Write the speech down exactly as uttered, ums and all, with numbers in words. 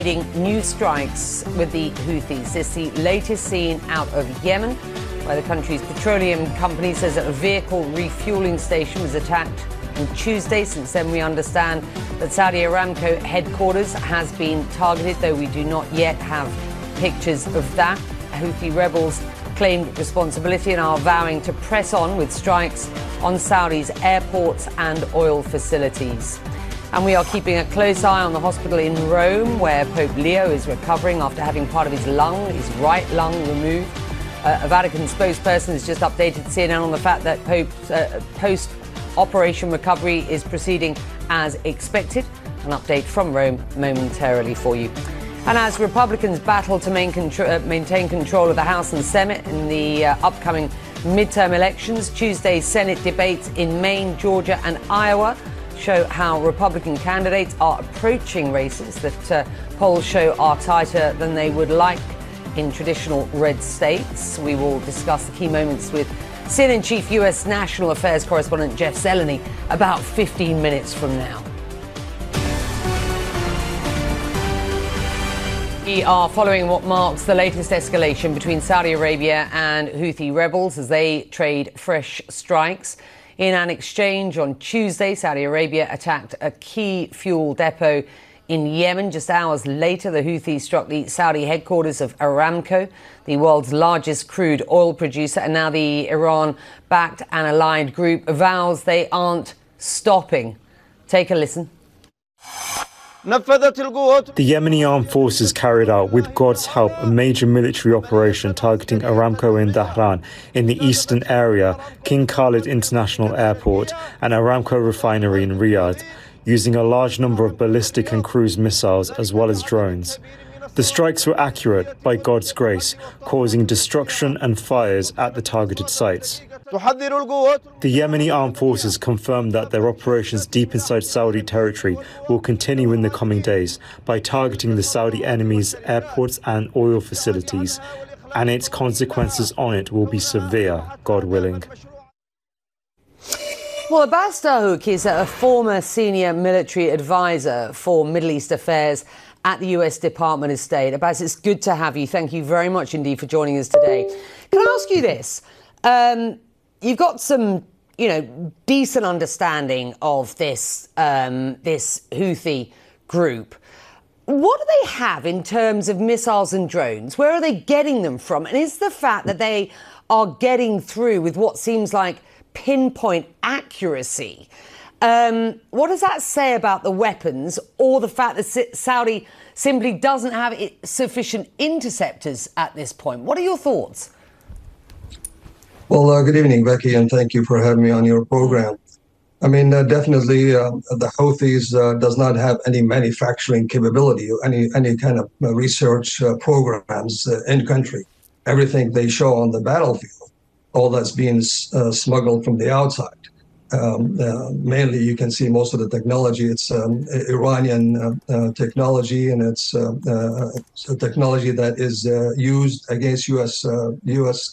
New strikes with the Houthis. This is the latest seen out of Yemen, where the country's petroleum company says that a vehicle refueling station was attacked on Tuesday. Since then, we understand that Saudi Aramco headquarters has been targeted, though we do not yet have pictures of that. Houthi rebels claimed responsibility and are vowing to press on with strikes on Saudi's airports and oil facilities. And we are keeping a close eye on the hospital in Rome, where Pope Leo is recovering after having part of his lung, his right lung, removed. Uh, a Vatican spokesperson has just updated C N N on the fact that Pope's uh, post-operation recovery is proceeding as expected. An update from Rome momentarily for you. And as Republicans battle to main contro- uh, maintain control of the House and Senate in the uh, upcoming midterm elections, Tuesday's Senate debates in Maine, Georgia and Iowa show how Republican candidates are approaching races that uh, polls show are tighter than they would like in traditional red states. We will discuss the key moments with C N N Chief U S National Affairs Correspondent Jeff Zeleny about fifteen minutes from now. We are following what marks the latest escalation between Saudi Arabia and Houthi rebels as they trade fresh strikes. In an exchange on Tuesday, Saudi Arabia attacked a key fuel depot in Yemen. Just hours later, the Houthis struck the Saudi headquarters of Aramco, the world's largest crude oil producer. And now the Iran-backed and allied group vows they aren't stopping. Take a listen. The Yemeni armed forces carried out, with God's help, a major military operation targeting Aramco in Dhahran in the eastern area, King Khalid International Airport and Aramco refinery in Riyadh, using a large number of ballistic and cruise missiles as well as drones. The strikes were accurate, by God's grace, causing destruction and fires at the targeted sites. The Yemeni armed forces confirmed that their operations deep inside Saudi territory will continue in the coming days by targeting the Saudi enemies' airports and oil facilities, and its consequences on it will be severe, God willing. Well, Abbas Dahouk is a former senior military advisor for Middle East affairs at the U S Department of State. Abbas, it's good to have you. Thank you very much indeed for joining us today. Can I ask you this? Um, you've got some, you know, decent understanding of this, um, this Houthi group. What do they have in terms of missiles and drones? Where are they getting them from? And is the fact that they are getting through with what seems like pinpoint accuracy, Um, what does that say about the weapons, or the fact that Saudi simply doesn't have sufficient interceptors at this point? What are your thoughts? Well, uh, good evening, Becky, and thank you for having me on your program. I mean, uh, definitely, uh, the Houthis uh, does not have any manufacturing capability, any any kind of uh, research uh, programs uh, in country. Everything they show on the battlefield, all that's being uh, smuggled from the outside. Um, uh, mainly, you can see most of the technology. It's um, Iranian uh, uh, technology, and it's uh, uh, a technology that is uh, used against U S uh, U S